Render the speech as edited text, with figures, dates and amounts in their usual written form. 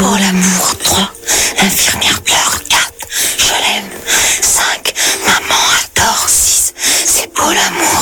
beau l'amour. 3, l'infirmière pleure. 4, je l'aime. 5, maman adore. 6, c'est beau l'amour.